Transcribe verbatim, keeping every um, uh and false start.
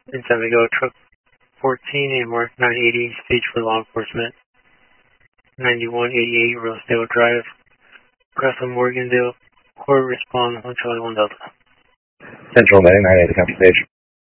In San Diego, truck fourteen and mark nine eighty, stage for law enforcement. ninety-one eighty-eight Rosedale Drive, Preston Morgandale, Court respond, one Charlie one Delta. Central nine eighty, copy stage.